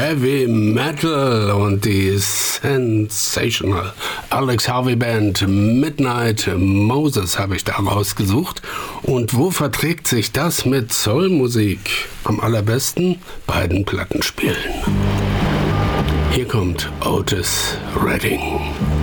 Heavy Metal und die Sensational Alex Harvey Band Midnight Moses habe ich da rausgesucht. Und wo verträgt sich das mit Soulmusik? Am allerbesten beiden Platten spielen. Hier kommt Otis Redding.